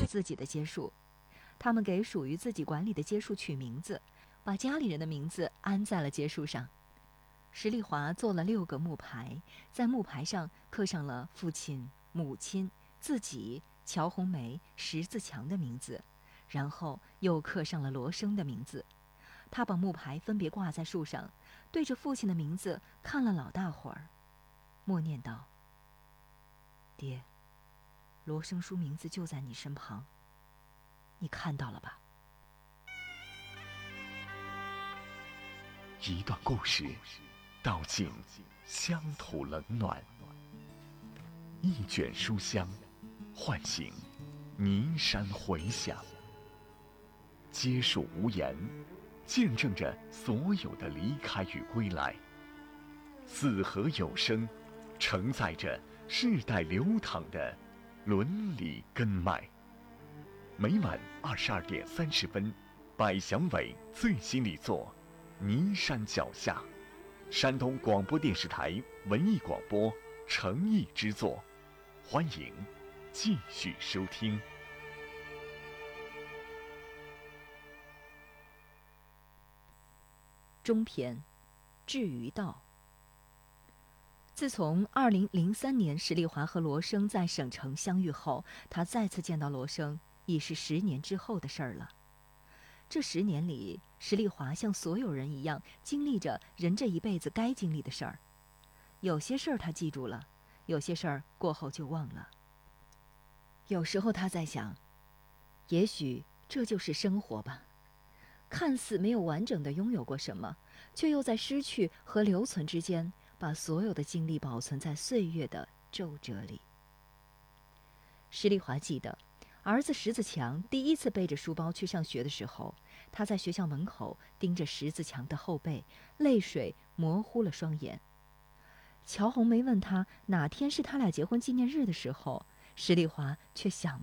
自己的街数。他们给属于自己管理的街数取名字，把家里人的名字安在了街数上。石丽华做了6个木牌，在木牌上刻上了父亲、母亲、自己、乔红梅、石自强的名字，然后又刻上了罗生的名字。他把木牌分别挂在树上，对着父亲的名字看了老大会儿，默念道：“爹，罗生叔名字就在你身旁，你看到了吧？” 一段故事，道尽乡土冷暖；一卷书香，唤醒泥山回响。街树无言，见证着所有的离开与归来。四合有声，承载着世代流淌的伦理根脉。每晚22:30，百祥伟最新力作《泥山脚下》，山东广播电视台文艺广播诚意之作，欢迎继续收听。 中篇，至于道。自从2003年石丽华和罗生在省城相遇后，他再次见到罗生已是10年之后的事儿了。这10年里，石丽华像所有人一样经历着人这一辈子该经历的事儿。有些事儿他记住了，有些事儿过后就忘了。有时候他在想，也许这就是生活吧。看似没有完整的拥有过什么，却又在失去和留存之间，把所有的经历保存在岁月的皱褶里。石丽华记得，儿子石自强第一次背着书包去上学的时候，他在学校门口盯着石自强的后背，泪水模糊了双眼。乔红梅问他哪天是他俩结婚纪念日的时候，石丽华却想